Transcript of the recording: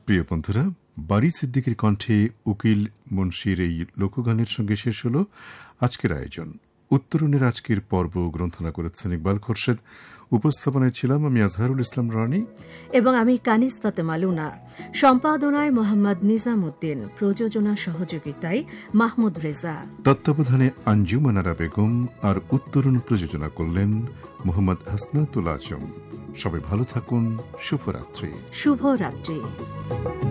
প্রিয় বন্ধুরা, বারী সিদ্দিকীর কণ্ঠে উকিল মুন্সির এই লোকগানের সঙ্গে শেষ হল আজকের আয়োজন। উত্তরণের আজকের পর্ব গ্রন্থনা করেছেন ইকবাল খোরশেদ। উপস্থাপনায় ছিলাম আমি আজহারুল ইসলাম রানী এবং আমি কানিস ফাতেমা লুনা। সম্পাদনায় মোহাম্মদ নিজাম উদ্দিন, প্রযোজনা সহযোগিতায় মাহমুদ রেজা, তত্ত্বাবধানে আঞ্জুমান আরা বেগম, আর উত্তরণ প্রযোজনা করলেন মোহাম্মদ হাসনাতুল আজম। সবাই ভালো থাকুন। শুভরাত্রি। শুভরাত্রি।